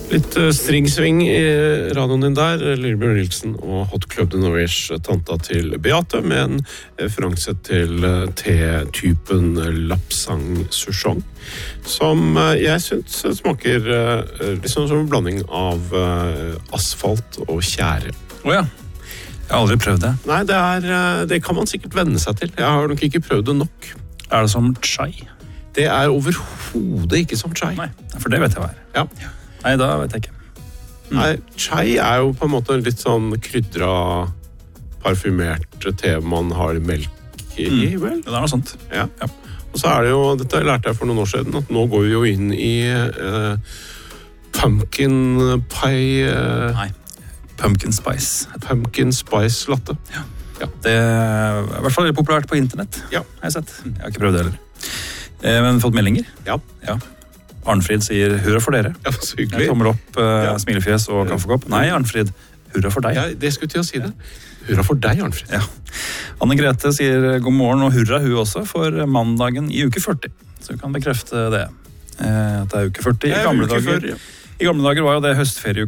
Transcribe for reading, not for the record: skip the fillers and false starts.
Litt stringsving I radioen din der, Lillebjørn Nilsen og Hot Club de Norge, tanta til Beate, med en referanse til te-typen Lapsang Souchong, som jeg synes smaker liksom som en blanding av asfalt og tjære. Åja, jeg har aldri prøvd det. Nei, det kan man sikkert venne seg til. Jeg har nok ikke prøvd det nok. Er det som chai? Det overhodet ikke som chai. Nei, for det vet jeg hva er. Ja. Nei, da vet jeg ikke. Nei, chai jo på en måte litt sånn krydra, parfymert te man har melk I, vel? Det noe sånt. Ja. Og så det jo, dette lærte jeg for noen år siden, at nå går vi jo inn I pumpkin pie... Nei, pumpkin spice. Pumpkin spice latte. Ja. Det I hvert fall litt populært på internett, ja. Har jeg sett. Jeg har ikke prøvd det heller. Men fått meldinger? Ja. Arnfrid sier hurra for dere. Ja, så hyggelig. Tommel opp, smilefjes og kaffekopp. Nei, Arnfrid, hurra for deg. Ja, det skulle til å si det. Hurra for deg, Arnfrid. Ja. Anne Grete sier god morgen og hurra hun også for mandagen I uke 40. Så vi kan bekrefte det. At det uke 40 I gamle dager. I gamle dager var jo det høstferie